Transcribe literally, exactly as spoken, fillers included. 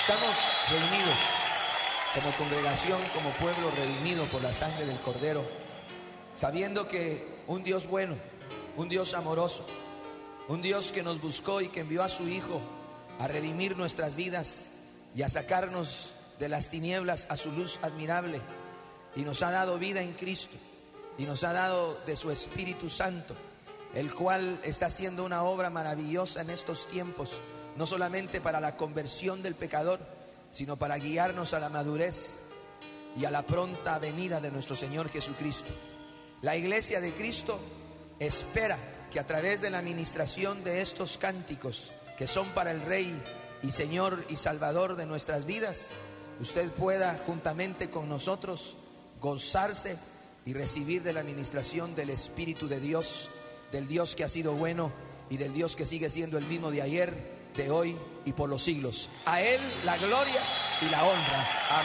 Estamos reunidos como congregación, como pueblo redimido por la sangre del Cordero, sabiendo que un Dios bueno, un Dios amoroso, un Dios que nos buscó y que envió a su Hijo a redimir nuestras vidas y a sacarnos de las tinieblas a su luz admirable, y nos ha dado vida en Cristo y nos ha dado de su Espíritu Santo, el cual está haciendo una obra maravillosa en estos tiempos, no solamente para la conversión del pecador, sino para guiarnos a la madurez y a la pronta venida de nuestro Señor Jesucristo. La iglesia de Cristo espera que a través de la administración de estos cánticos, que son para el Rey y Señor y Salvador de nuestras vidas, usted pueda juntamente con nosotros gozarse y recibir de la administración del Espíritu de Dios, del Dios que ha sido bueno y del Dios que sigue siendo el mismo de ayer, de hoy y por los siglos. A Él la gloria y la honra. Amén.